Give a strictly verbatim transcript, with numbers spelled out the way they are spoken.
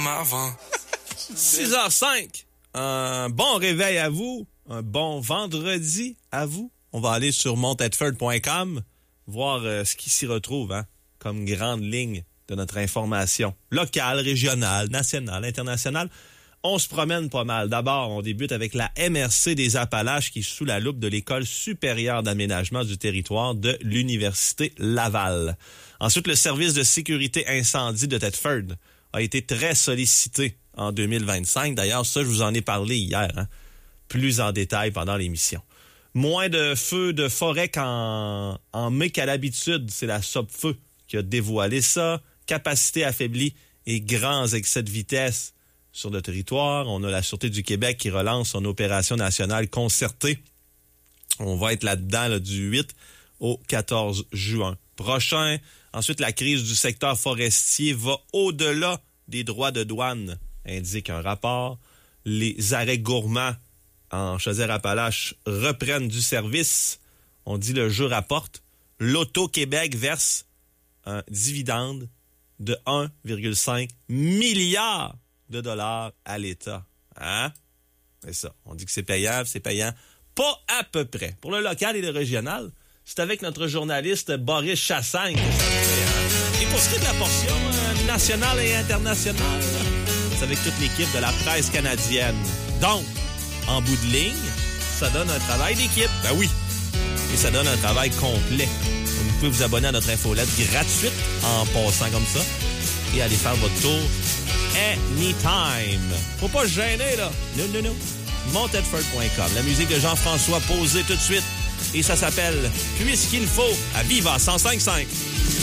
comme avant. six heures cinq. Un bon réveil à vous. Un bon vendredi à vous. On va aller sur mont edford point com voir euh, ce qui s'y retrouve hein, comme grande ligne de notre information locale, régionale, nationale, internationale. On se promène pas mal. D'abord, on débute avec la M R C des Appalaches qui est sous la loupe de l'École supérieure d'aménagement du territoire de l'Université Laval. Ensuite, le service de sécurité incendie de Thetford a été très sollicité en deux mille vingt-cinq. D'ailleurs, ça, je vous en ai parlé hier, hein, plus en détail pendant l'émission. Moins de feux de forêt qu'en en mai qu'à l'habitude. C'est la Sopfeu qui a dévoilé ça. Capacité affaiblie et grands excès de vitesse sur le territoire. On a la Sûreté du Québec qui relance son opération nationale concertée. On va être là-dedans là, du huit au quatorze juin prochain. Ensuite, la crise du secteur forestier va au-delà des droits de douane, indique un rapport. Les arrêts gourmands en Chaudière-Appalaches reprennent du service. On dit le jeu rapporte. L'Auto-Québec verse un dividende de un virgule cinq milliard de dollars à l'État. Hein? C'est ça. On dit que c'est payable, c'est payant. Pas à peu près. Pour le local et le régional, c'est avec notre journaliste Boris Chassagne. Et pour ce qui est de la portion euh, nationale et internationale, c'est avec toute l'équipe de la presse canadienne. Donc, en bout de ligne, ça donne un travail d'équipe. Ben oui. Et ça donne un travail complet. Donc, vous pouvez vous abonner à notre infolette gratuite en passant comme ça et aller faire votre tour anytime. Faut pas se gêner, là. Non, non, non. mont edford point com. La musique de Jean-François posée tout de suite. Et ça s'appelle Puisqu'il faut à Viva cent cinq virgule cinq.